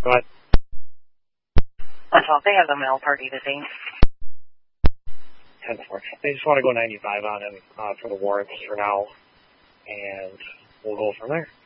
Go ahead. That's all. They have the mail party today. 10-4. They just want to go 95 on him for the warrants for now, and we'll go from there.